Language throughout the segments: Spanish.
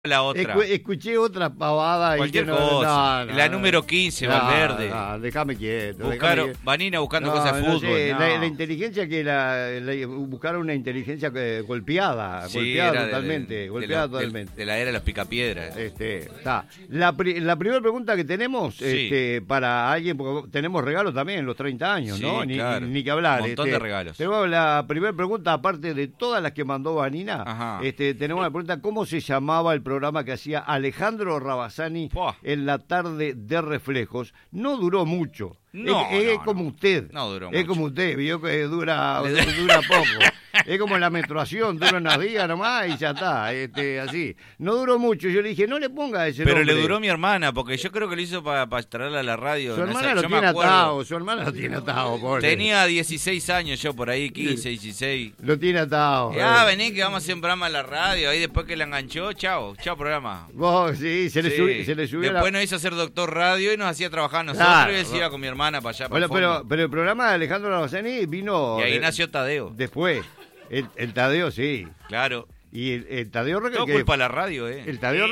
la otra. Escuché otra pavada. Cualquier cosa. La número 15, Valverde. No, déjame quieto. Vanina buscando cosas de fútbol. Sé, la inteligencia buscaron una inteligencia golpeada. Sí, golpeada totalmente. De la era de los picapiedras. La primera pregunta que tenemos Sí. para alguien, porque tenemos regalos también en los 30 años, Sí, ¿no? claro. Ni que hablar. Un montón de regalos. Tenemos la primera pregunta, aparte de todas las que mandó Vanina. Ajá. Tenemos la pregunta: ¿cómo se llamaba el programa que hacía Alejandro Rabasani Buah. en la tarde de Reflejos? No duró mucho. No, es no, como no. usted. No duró Es mucho. como usted, vio que dura poco. Es como la menstruación, dura unos días nomás y ya está, así. No duró mucho, yo le dije, no le ponga ese Pero nombre. le duró mi hermana, porque yo creo que lo hizo para traerla a la radio. Su hermana Yo lo me tiene acuerdo. atado, pobre. Tenía 16 años yo por ahí, 15, 16. Lo tiene atado. Vení que vamos a hacer un programa en la radio. Ahí después que la enganchó, chao programa. Vos, sí, se le subió Después la... nos hizo hacer Doctor Radio y nos hacía trabajar nosotros Claro, y él se iba con mi hermana para allá. Bueno, para el fondo. pero el programa de Alejandro Rabasani vino... Y ahí nació Tadeo. Después. El Tadeo, sí. Claro. Y el Tadeo... Todo culpa de la radio, El Tadeo...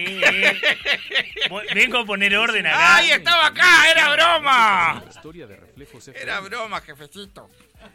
Vengo a poner orden acá. ¡Ay, estaba acá! ¡Era broma! Historia de Reflejos Era broma, jefecito.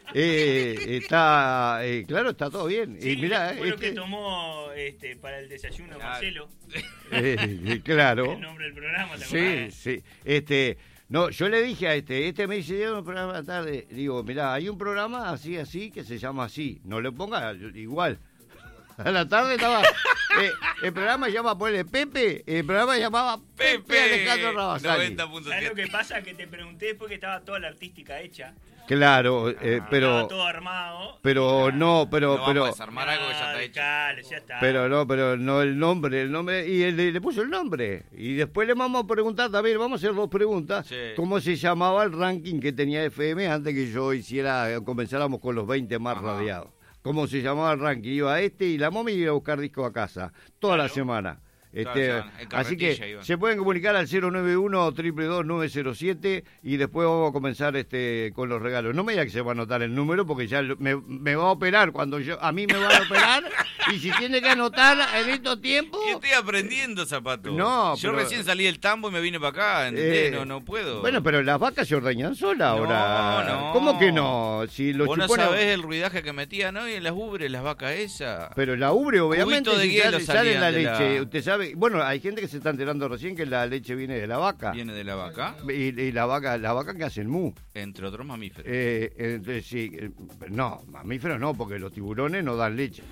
claro, está todo bien. Sí, y mirá, fue lo que tomó para el desayuno Marcelo. claro. El nombre del programa, ¿te acordás? Sí. No, yo le dije a me dice, llega un programa a la tarde. Digo, mirá, hay un programa así, que se llama así. No le ponga igual. A la tarde estaba... el programa se llama Ponle Pepe. El programa se llamaba Pepe Alejandro Rabasani. 90.7. ¿Sabes lo que pasa? Que te pregunté después que estaba toda la artística hecha. Claro, pero... Estaba todo armado. Pero no, No vamos a desarmar algo que ya está hecho. Dale, ya está. Pero no el nombre, y él le puso el nombre. Y después le vamos a preguntar también, vamos a hacer dos preguntas. Sí. ¿Cómo se llamaba el ranking que tenía FM antes que yo comenzáramos con los 20 más radiados? ¿Cómo se llamaba el ranking? Iba y la momia iba a buscar discos a casa, toda la semana. Así que se pueden comunicar al 091-222-907 y después vamos a comenzar con los regalos. No me diga que se va a anotar el número porque ya me va a operar cuando a mí me van a operar y si tiene que anotar en estos tiempos... Y estoy aprendiendo, Zapato. No, yo pero... recién salí del tambo y me vine para acá, ¿entendés? No puedo. Bueno, pero las vacas se ordeñan solas ahora. No. ¿Cómo que no? Si los Vos no chupones... sabés el ruidaje que metían hoy en las ubres, las vacas esas. Pero la ubre, obviamente, Cubito de si hielo sale la salían de leche. Usted sabe, bueno, hay gente que se está enterando recién que la leche viene de la vaca. Viene de la vaca. Y la vaca que hace el mu. Entre otros mamíferos. Entonces, sí, no, mamíferos no, porque los tiburones no dan leche.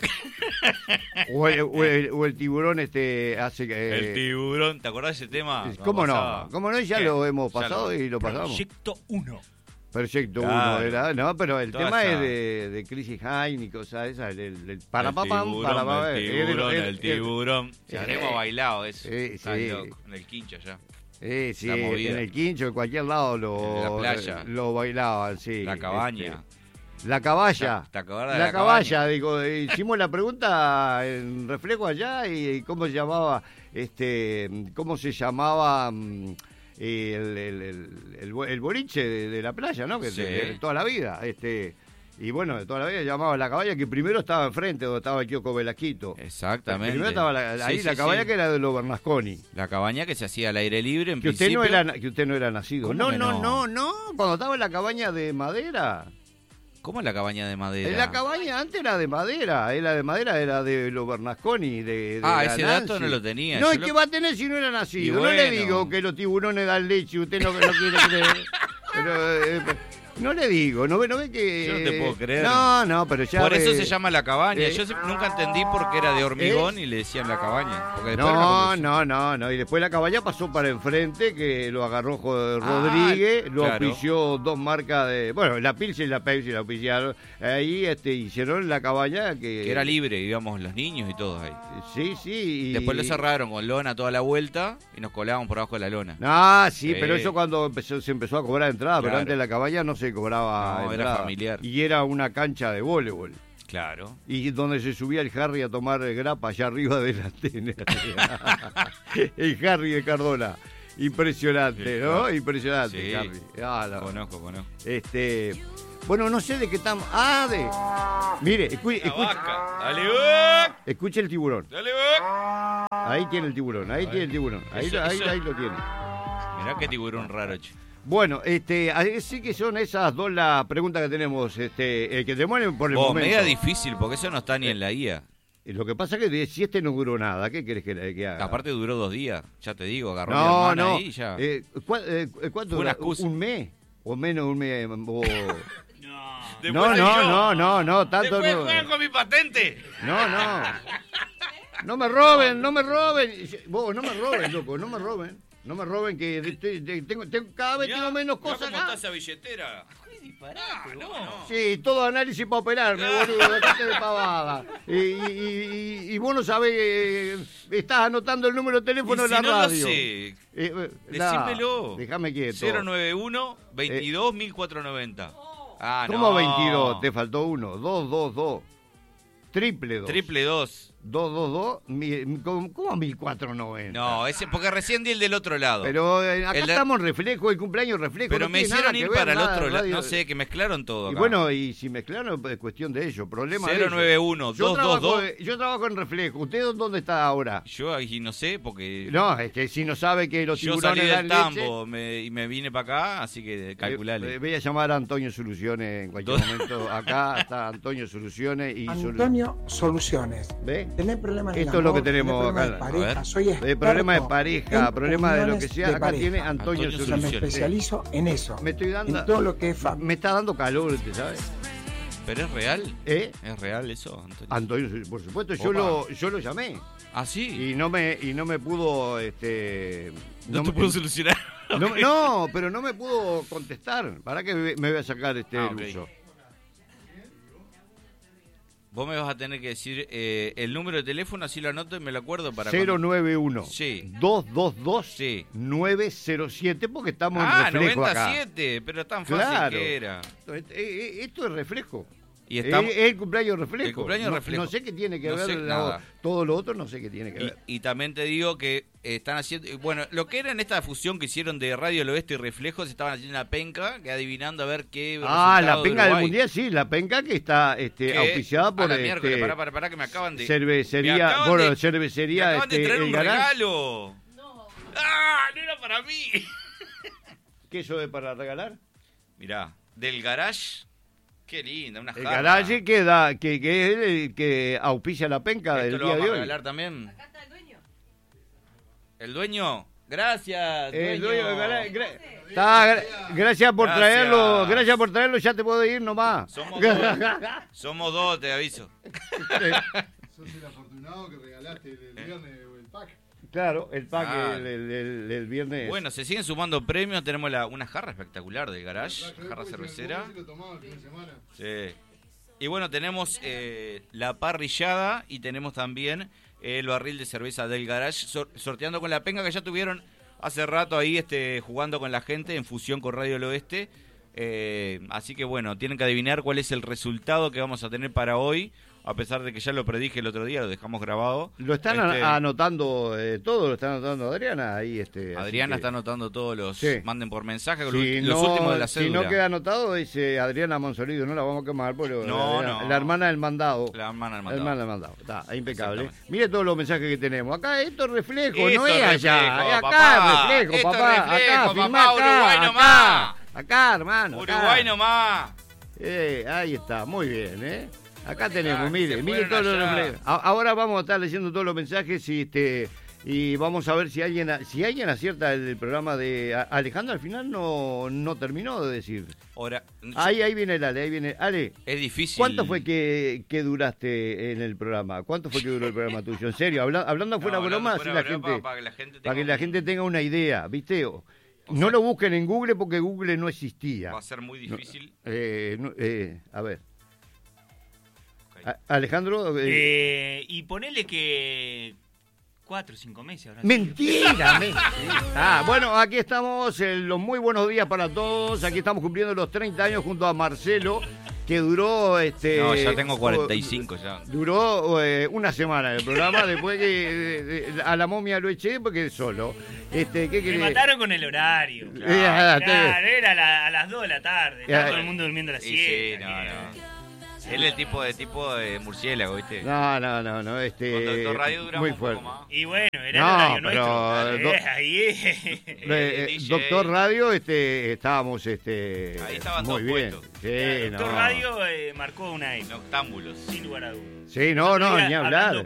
o el tiburón hace el tiburón, ¿te acordás de ese tema? ¿Cómo no? ¿Cómo no? Ya lo hemos pasado y lo pasamos. Proyecto 1. Proyecto 1 Claro. era, no, pero el Toda tema esa- es de Crisis Hine y cosas esas, el tiburón. Ya hemos bailado eso. Sí, Está sí. loco, en el quincho ya. Sí, La movida. en el quincho, en cualquier lado En la playa. lo bailaban, sí. La cabaña. La caballa. ¿Te acordás de La la caballa, cabaña? digo, hicimos la pregunta en Reflejo allá y cómo se llamaba, cómo se llamaba el boliche de la playa, ¿no? Que Sí. de toda la vida, y bueno, de toda la vida llamaba la caballa, que primero estaba enfrente donde estaba el kiosco Velasquito. Exactamente. Primero estaba ahí Sí, la sí, caballa sí. que era de los Bernasconi. La cabaña que se hacía al aire libre en Que usted principio. que usted no era nacido. ¿Cómo que no? No, cuando estaba en la cabaña de madera. ¿Cómo es la cabaña de madera? La cabaña antes era de madera, era de los Bernasconi, de la ese Nancy. dato no lo tenía. No, Yo ¿y qué va a tener si no era nacido? Y No le bueno. digo que los tiburones dan leche y usted no quiere creer. Pero, no le digo, ¿no ve que...? Yo no te puedo creer. No, pero ya... Por eso se llama la cabaña. eh, Yo nunca entendí por qué era de hormigón y le decían la cabaña. Porque después No. Y después la caballa pasó para enfrente, que lo agarró Rodríguez, lo claro. auspició dos marcas de... Bueno, la Pilsen y la Pepsi la auspiciaron. Ahí hicieron la cabaña que era libre, íbamos los niños y todos ahí. Sí. Y... Después lo cerraron con lona toda la vuelta y nos colábamos por abajo de la lona. Ah, sí, Sí. pero eso cuando se empezó a cobrar entrada, pero Claro. antes la caballa no se cobraba No, era entrada. familiar. Y era una cancha de voleibol. Claro. Y donde se subía el Harry a tomar grapa allá arriba de la antena. El Harry de Cardona. Impresionante, Sí, ¿no? claro. Impresionante, Sí. Harry. Conozco. Bueno, no sé de qué estamos. Mire, escuche el tiburón. Dale, vaca. Ahí tiene el tiburón, ahí tiene el tiburón. Ahí Eso- lo tiene. Mirá qué tiburón raro, che. Bueno, sí que son esas dos las preguntas que tenemos, que te mueren por el Vos, momento. media difícil, porque eso no está ni en la guía. Lo que pasa es que si no duró nada, ¿qué querés que haga? Aparte duró 2 días, ya te digo, agarró a mi No, hermana no. ahí y ya. ¿Cuánto Fue una dura? excusa. ¿Un mes? ¿O menos de un mes? No. Después ahí yo. No, tanto Después no. juegan con mi patente. No. No me roben. Vos, no me roben, loco, no me roben. No me roben, que tengo cada vez tengo menos Mirá cosas cómo acá. está esa billetera. No. Sí, todo análisis para operarme, boludo, dejate de pavada. Y vos no sabés, estás anotando el número de teléfono Y de la si no radio. lo sé. Decímelo. Decímelo. Déjame quieto. 091 22 1490. Ah, ¿Cómo no. 22? Te faltó uno. 222. Triple 2. Triple 2. 222. ¿Cómo 1490? No, ese porque recién di el del otro lado. Pero acá El de- estamos en reflejo, el cumpleaños reflejo. Pero no me tiene hicieron nada ir que ver, para el nada, otro lado. radio. No sé, que mezclaron todo Y acá. bueno, y si mezclaron, es cuestión de ellos. Problema de ellos. 091 222. Yo trabajo en reflejo. ¿Usted dónde está ahora? Yo ahí no sé, porque No, es que si no sabe que los yo tiburones salí del dan leche, tambo y me vine para acá, así que calculale. voy a llamar a Antonio Soluciones en cualquier momento. Acá está Antonio Soluciones y Antonio Soluciones. ¿Ve? ¿Tenés problemas en el Esto es lo que amor? tenemos ¿Tenés problemas acá. de pareja? A ver. Soy experto Problema de pareja, en problema de lo que uniones sea. de Acá pareja. tiene Antonio Antonio O sea, me Soluciones. especializo en eso. Me estoy dando. En todo lo que es familia. Me está dando calor, ¿usted sabe? ¿Pero es real? ¿Eh? ¿Es real eso, Antonio? Antonio, por supuesto, Opa. yo lo llamé. ¿Ah, sí? Y no me pudo, ¿No te puedo solucionar? No, pero no me pudo contestar. ¿Para qué me voy a sacar el ok. uso? Vos me vas a tener que decir el número de teléfono, así lo anoto y me lo acuerdo para cuando- 091 Sí. 222 Sí. 907 porque estamos en Ah, reflejo 97, pero tan fácil Claro. que era. acá. Esto es reflejo. Y estamos... Es el cumpleaños reflejo. El cumpleaños no, reflejo. No sé qué tiene que No ver sé nada. todo lo otro, no sé qué tiene que ver. Y también te digo que están haciendo... Bueno, lo que era en esta fusión que hicieron de Radio del Oeste y Reflejos, estaban haciendo una penca, que adivinando a ver qué... La resultado de penca del Uruguay. mundial, sí, la penca que está Que auspiciada por a la miércoles, pará, que me acaban de... me cervecería, acaban bueno, de- cervecería me acaban de traer el un Garage. regalo. No. ¡Ah! No era para mí. ¿Qué eso es para regalar? Mirá, del Garage. Qué linda, una El jarra. Garage que es el que auspicia la penca ¿Esto del lo día vamos de a hoy. regalar también? Acá está el dueño. ¿El dueño? Gracias, El dueño. dueño del Garage, gracias por traerlo, gracias por traerlo, ya te puedo ir nomás. Somos dos, te aviso. Sos el afortunado que regalaste el viernes el pack. Claro, el pack Ah. el viernes. Bueno, se siguen sumando premios. Tenemos una jarra espectacular del Garage, jarra cervecera. Lo tomaba el fin de semana. Sí. Y bueno, tenemos la parrillada y tenemos también el barril de cerveza del Garage, sorteando con la penca que ya tuvieron hace rato ahí jugando con la gente en fusión con Radio del Oeste. Así que bueno, tienen que adivinar cuál es el resultado que vamos a tener para hoy. A pesar de que ya lo predije el otro día, lo dejamos grabado. Lo están anotando todo, lo está anotando Adriana ahí. Adriana está anotando todos los... Sí. Manden por mensaje los Si últimos de la si cédula. no queda anotado, dice Adriana Monsolido, no la vamos a quemar, porque No, la hermana del mandado. La hermana del La mandado. hermana del mandado, está impecable. Exactamente. Mire todos los mensajes que tenemos. Acá esto es reflejo, Esto no es es allá. reflejo, Es acá papá. reflejo, Esto es papá. reflejo, acá, papá, filmá acá, Uruguay acá. nomás. Acá, hermano. acá. Uruguay nomás. Ahí está, muy bien, ¿eh? Acá tenemos, Ah, mire, se mire fueron todos los allá. reflejos. Ahora vamos a estar leyendo todos los mensajes y vamos a ver si alguien acierta el programa de Alejandro. Al final no terminó de decir. Ahora, Ahí viene el Ale, ahí viene. Ale, es difícil. ¿cuánto fue que duraste en el programa? ¿Cuánto fue que duró el programa tuyo? En serio, hablando fuera broma, así la gente, para que la gente para que la gente tenga una idea, ¿viste? No sea- lo busquen en Google porque Google no existía. Va a ser muy difícil. A ver. Ok. Alejandro. Y ponele que 4 o 5 meses ahora. Mentira. Bueno, aquí estamos, los muy buenos días para todos. Aquí estamos cumpliendo los 30 años junto a Marcelo, que duró... No, ya tengo 45 ya. Duró una semana el programa, después que a la momia lo eché porque solo. ¿Qué Me querés? mataron con el horario. Claro, Claro, era a las 2 de la tarde. Estaba todo el mundo durmiendo a las Sí, 7. sí, no. Él es el tipo de murciélago, ¿viste? No, Con Doctor Radio duramos muy un poco fuerte. más. Y bueno, era No, el horario pero nuestro. Ahí. DJ. Doctor Radio, estábamos Ahí estaban muy todos bien. puestos. Sí, Doctor no. Radio marcó una época, Noctámbulos. sin lugar a dudas. Sí, no, Otro día, ni hablar. hablando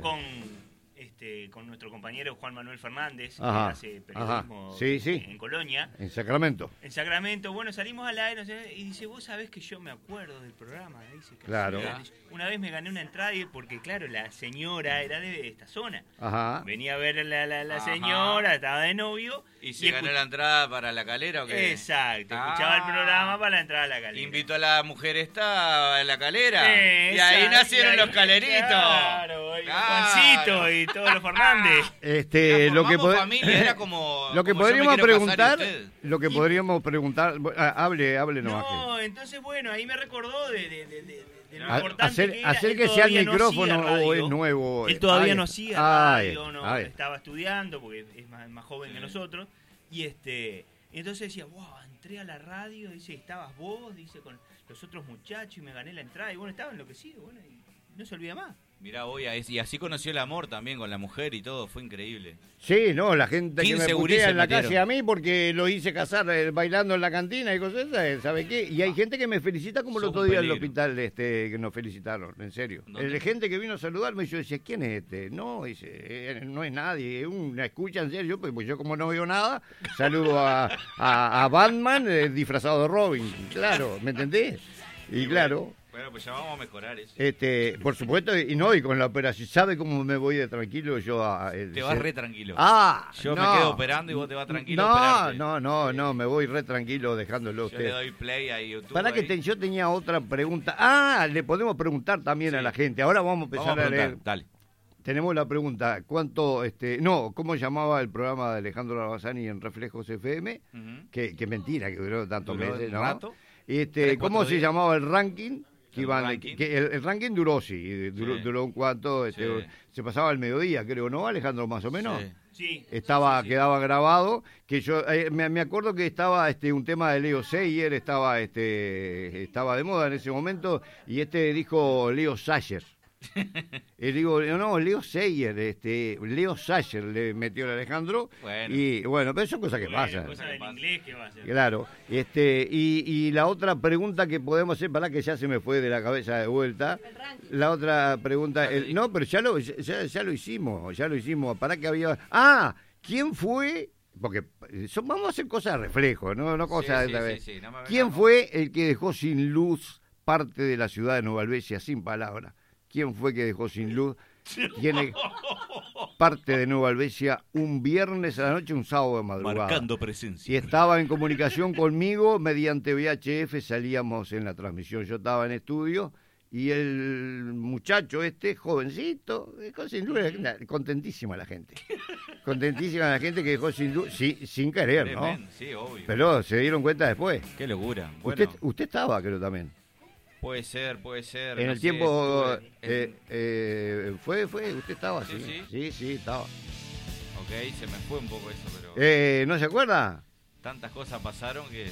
con nuestro compañero Juan Manuel Fernández, que Ajá, hace periodismo ajá. Sí, sí. en Colonia, En Sacramento. en Sacramento. Bueno, salimos al aire, no sé, y dice, vos sabés que yo me acuerdo del programa. Dice que Claro. una vez me gané una entrada porque, claro, la señora era de esta zona. Ajá. Venía a ver la Ajá. señora, estaba de novio. ¿Y se ganó la entrada para la calera o qué? Exacto, escuchaba el programa para la entrada a la calera. Invitó a la mujer esta a la calera. Y Exacto, ahí nacieron y los ahí- caleritos. Claro, y Claro. Juancito y todos los Fernández. Lo que Formamos familia, era como lo que como yo me podríamos quiero casar preguntar, y usted. lo que podríamos preguntar, hable nomás. No, entonces bueno, ahí me recordó de lo A- importante que era. acérquese al Él todavía no micrófono hacía o radio. es nuevo. Él todavía Ay, no hacía ay, radio, no, ay. estaba estudiando porque es más joven que nosotros. Y entonces decía, wow, entré a la radio, dice, estabas vos, dice, con los otros muchachos y me gané la entrada. Y bueno, estaba enloquecido, bueno, y no se olvida más. Mirá, y así conoció el amor también con la mujer y todo, fue increíble. Sí, no, la gente que 15 me gurises putea en la metieron. calle a mí porque lo hice casar bailando en la cantina y cosas esas, ¿sabe qué? Y hay gente que me felicita como el Sos otro un día en el peligro. hospital que nos felicitaron, en serio. ¿Dónde? Gente que vino a saludarme y yo decía, ¿quién es este? No, dice, no es nadie, es una escucha en serio, pues yo como no veo nada, saludo a Batman disfrazado de Robin, claro, ¿me entendés? Y claro... Bueno, pues ya vamos a mejorar eso. Por supuesto, y con la operación, ¿sabe cómo me voy de tranquilo yo? Te vas re tranquilo. no. Yo me quedo operando y vos te vas tranquilo a No, operarte. no, me voy re tranquilo dejándolo a Yo le usted. doy play a YouTube. Para ahí. que yo tenía otra pregunta. Le podemos preguntar también Sí. a la gente. Ahora vamos a empezar Vamos a a leer. preguntar, dale. Tenemos la pregunta, ¿cómo llamaba el programa de Alejandro Labazani en Reflejos FM? Ujú. Que mentira, que duró tantos Duró meses, un ¿no? rato. 'Cómo 4 se días. llamaba el ranking? El ranking. El ranking duró, sí, duró un cuanto, Sí. se pasaba al mediodía, creo, ¿no, Alejandro? Más o menos. Sí. Sí. Estaba, sí. quedaba grabado, que yo me acuerdo que estaba un tema de Leo Sayer, estaba de moda en ese momento, y dijo Leo Sayer. Y digo, no, Leo Sayer, Leo Sayer le metió el Alejandro, Bueno. y bueno, pero son cosas que Bueno, pasan. cosas del inglés que va a hacer. Claro, y la otra pregunta que podemos hacer, para que ya se me fue de la cabeza de vuelta, la otra pregunta, no, pero ya lo hicimos, para que había, ¿quién fue? Porque vamos a hacer cosas de reflejo, no cosas Sí, de sí, vez. sí, no me ¿Quién vengas fue el que dejó sin luz parte de la ciudad de Nueva Albesia, sin palabras? ¿Quién fue que dejó sin luz? Tiene parte de Nueva Albesia un viernes a la noche, un sábado de madrugada. Marcando presencia. Y estaba en comunicación conmigo, mediante VHF salíamos en la transmisión. Yo estaba en estudio y el muchacho jovencito, dejó sin luz, contentísima la gente. Contentísima la gente que dejó sin luz, sí, sin querer, ¿no? Tremendo, sí, obvio. Pero se dieron cuenta después. Qué locura. Bueno, Usted estaba, creo, también. puede ser. En no el sé, tiempo, estuve usted estaba, Sí, sí. Sí, estaba. Ok, se me fue un poco eso, pero ¿No se acuerda? tantas cosas pasaron que...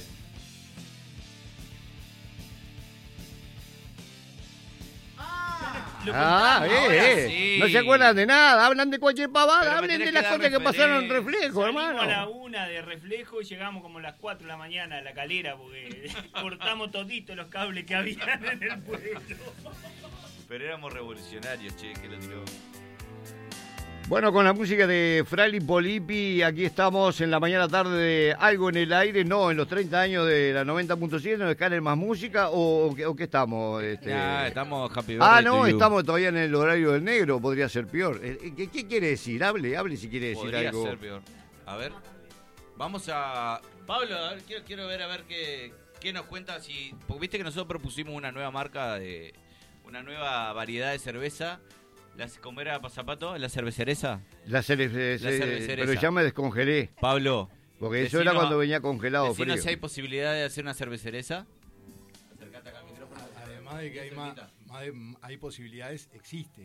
Lo contamos. ahora sí. No se acuerdan de nada, hablan de cualquier pavada, Pero me hablen tenés de que las dar cosas que pasaron en referencia. reflejo, Salimos a la hermano. 1 de reflejo y llegamos como a las 4 de la mañana a la calera porque cortamos todito los cables que habían en el pueblo. Pero éramos revolucionarios, che, que lo tiró. Bueno, con la música de Frali Polipi, aquí estamos en la mañana tarde de Algo en el Aire, no, en los 30 años de la 90.7, ¿no escalen más música o qué estamos? Estamos happy birthday No, to you. estamos todavía en el horario del negro, podría ser peor. ¿Qué quiere decir? Hable si quiere decir Podría algo. ser peor. A ver, vamos a... Pablo, a ver, quiero ver a ver qué nos cuenta si... Porque viste que nosotros propusimos una nueva marca de... Una nueva variedad de cerveza. ¿Cómo era, Zapato? ¿La cervecereza? La cerveza, cervecereza. pero ya me descongelé, Pablo, porque eso era decinos- cuando venía congelado decinos frío. si hay posibilidad de hacer una cervecereza. además de que hay posibilidades, existe.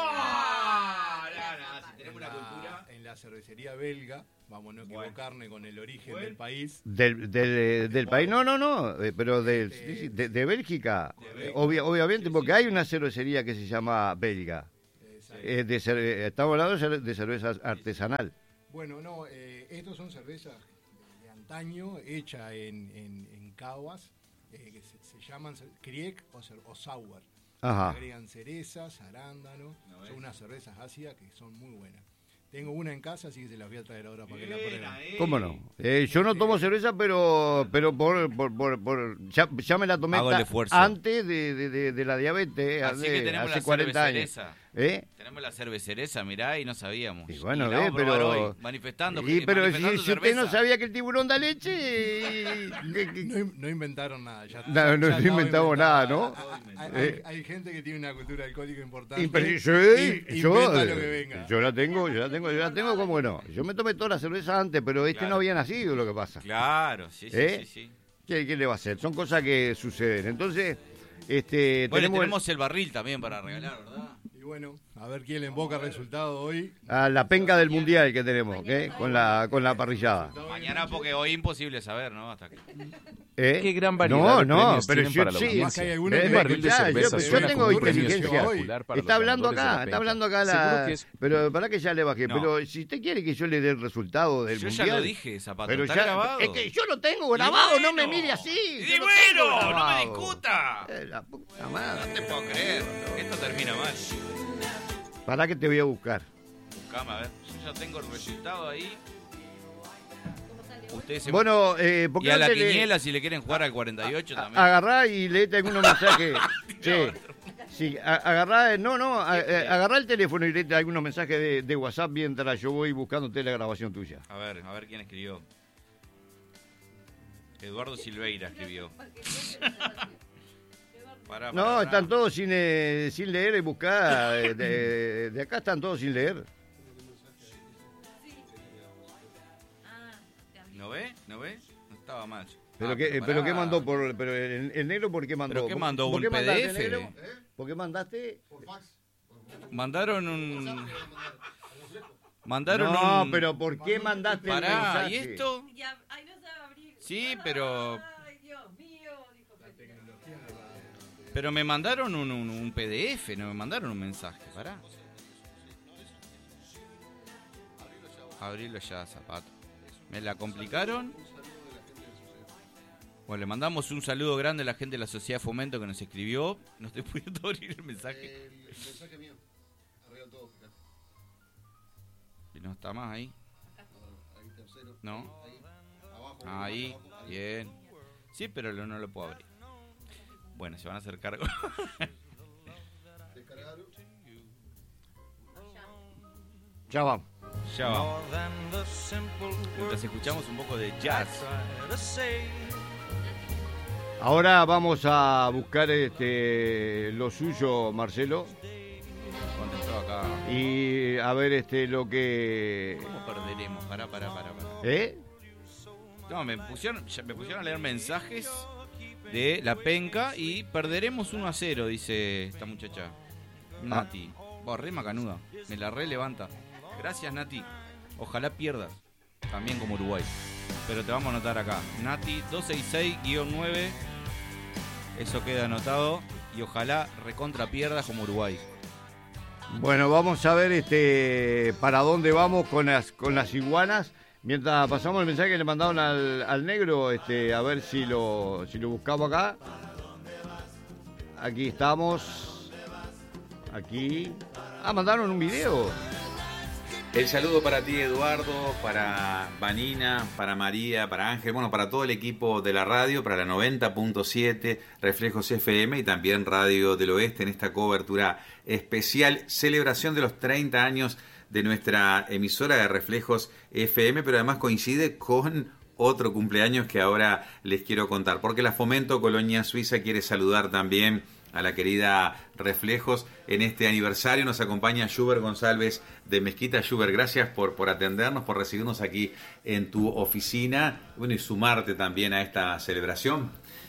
Si tenemos una cultura. En la cervecería belga, vamos a no equivocarme con el origen del país. Del país, no, pero de Bélgica. Obviamente, porque hay una cervecería que se llama belga. Estamos hablando de cerveza artesanal. Bueno, no, estos son cervezas de antaño, hechas en caguas, que se llaman Kriek o Sour. Ajá. Agregan cerezas, arándanos, son unas cervezas ácidas que son muy buenas. Tengo una en casa, así que se las voy a traer ahora para que la prueben. ¿Cómo no? Yo no tomo cerveza, pero ya me la tomé antes de la diabetes, Así que tenemos hace la 40 años. Tenemos la cervecereza, mirá, y no sabíamos. Y bueno, pero hoy, manifestando. Pero si usted no sabía que el tiburón da leche... No inventaron nada. No inventamos nada, ¿no? Hay gente que tiene una cultura alcohólica importante. Yo lo que venga. Yo la tengo como no. Yo me tomé toda la cerveza antes, pero no había nacido, lo que pasa. Claro, sí. ¿Qué le va a hacer? Son cosas que suceden. Entonces, tenemos el barril también para regalar, ¿verdad? Y bueno, a ver quién le invoca el resultado hoy. A la penca del mundial que tenemos, con la parrillada. Mañana, porque hoy imposible saber, ¿no? Hasta que... Qué gran variedad de premios pero tienen para la sí, audiencia. Un barril de cerveza yo tengo inteligencia. Para Está hablando acá la... Pero para que ya le bajé. No. Pero si usted quiere que yo le dé el resultado del yo mundial... ya lo dije, Zapato, pero está ya, grabado. Es que yo lo tengo grabado, no me mire así. Y bueno, no me discuta. La puta madre. No te puedo creer. Esto termina mal. Para que te voy a buscar. Buscame, a ver. Yo ya tengo el resultado ahí. Ustedes se... Bueno, ¿por y qué a la no quiniela, si le quieren jugar al 48 también. Agarrá y leete algunos mensajes. Sí, agarrá, agarrá el teléfono y leete algunos mensajes de WhatsApp mientras yo voy buscándote la grabación tuya. A ver quién escribió. Eduardo Silveira escribió. Pará. Están todos sin leer y buscar. De acá están todos sin leer. ¿No ve? No estaba mal. ¿Pero qué mandó? Pero el negro, ¿por qué mandó? ¿Pero qué mandó? ¿Por qué ¿Un mandaste, PDF? negro? ¿Por qué mandaste? Por fax. Mandaron un... pero ¿por qué mandaste el Pará, mensaje? ¿y esto? Ay, no sabe abrir. Sí, pero... Ay, Dios mío, dijo Pepe. Pero me mandaron un PDF, no me mandaron un mensaje. Pará. Abrilo ya, Zapato. Me la complicaron. Bueno, le mandamos un saludo grande a la gente de la Sociedad Fomento que nos escribió. No estoy pudiendo abrir el mensaje. El mensaje mío. Arriba todo, fíjate. Y no está más ahí. Ahí tercero. No. Ahí. Abajo. Ahí. Abajo, Bien. Sí, pero no lo puedo abrir. Bueno, se van a hacer cargo. Descargaron. Ya vamos. Ya vamos. Mientras escuchamos un poco de jazz. Ahora vamos a buscar lo suyo, Marcelo, Contestó acá. y a ver lo que... ¿Cómo perderemos? Pará. ¿Eh? No, me pusieron a leer mensajes de la penca y perderemos 1-0, dice esta muchacha. Nati. Re macanuda. Me la relevanta. Gracias, Nati. Ojalá pierdas. También como Uruguay. Pero te vamos a anotar acá. Nati 266-9. Eso queda anotado. Y ojalá recontra pierdas como Uruguay. Bueno, vamos a ver para dónde vamos con las iguanas. Mientras pasamos el mensaje que le mandaron al negro, a ver si lo buscamos acá. Aquí estamos. Aquí. Mandaron un video. El saludo para ti, Eduardo, para Vanina, para María, para Ángel, bueno, para todo el equipo de la radio, para la 90.7 Reflejos FM y también Radio del Oeste en esta cobertura especial, celebración de los 30 años de nuestra emisora de Reflejos FM, pero además coincide con otro cumpleaños que ahora les quiero contar, porque la Fomento Colonia Suiza quiere saludar también a la querida Reflejos en este aniversario. Nos acompaña Schubert González de Mezquita. Schubert, gracias por atendernos, por recibirnos aquí en tu oficina, bueno, y sumarte también a esta celebración.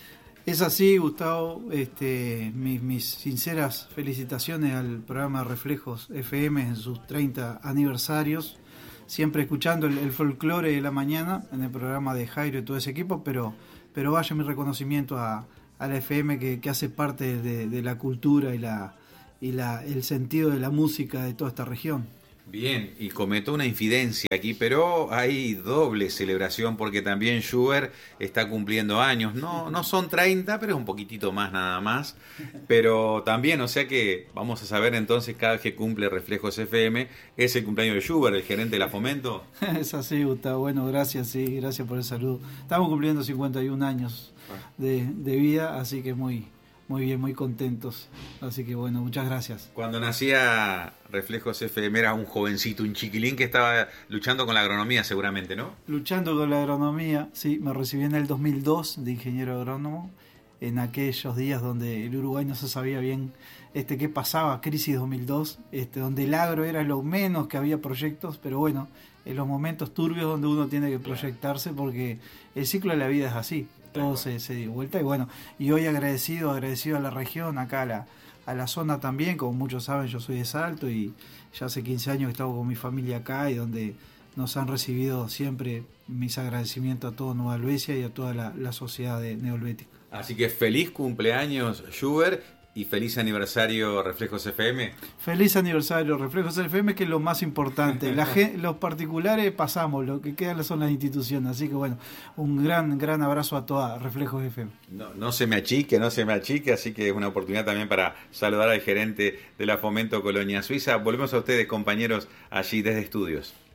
Es así, Gustavo. Mis sinceras felicitaciones al programa Reflejos FM en sus 30 aniversarios. Siempre escuchando el folclore de la mañana en el programa de Jairo y todo ese equipo, pero vaya mi reconocimiento a la FM que hace parte de la cultura y el sentido de la música de toda esta región. Bien, y cometó una infidencia aquí, pero hay doble celebración porque también Schubert está cumpliendo años. No son 30, pero es un poquitito más nada más. Pero también, o sea que vamos a saber entonces cada vez que cumple Reflejos FM, es el cumpleaños de Schubert, el gerente de la Fomento. Es así, Gustavo. Bueno, gracias por el saludo. Estamos cumpliendo 51 años de vida, así que muy bien, muy contentos. Así que bueno, muchas gracias. Cuando nacía Reflejos FM era un jovencito, un chiquilín que estaba luchando con la agronomía seguramente, ¿no? Luchando con la agronomía, sí. Me recibí en el 2002 de ingeniero agrónomo, en aquellos días donde el Uruguay no se sabía bien qué pasaba, crisis 2002, donde el agro era lo menos que había proyectos, pero bueno, en los momentos turbios donde uno tiene que proyectarse porque el ciclo de la vida es así. Todo se dio vuelta y bueno, y hoy agradecido a la región, acá a la zona también, como muchos saben yo soy de Salto y ya hace 15 años que estamos con mi familia acá y donde nos han recibido siempre. Mis agradecimientos a toda Nueva Helvecia y a toda la sociedad de Neohelvética. Así que feliz cumpleaños Schubert y feliz aniversario Reflejos FM. Feliz aniversario Reflejos FM, que es lo más importante. Los particulares pasamos, lo que quedan son las instituciones. Así que bueno, un gran abrazo a toda Reflejos FM. No se me achique, así que es una oportunidad también para saludar al gerente de la Fomento Colonia Suiza. Volvemos a ustedes, compañeros, allí desde Estudios.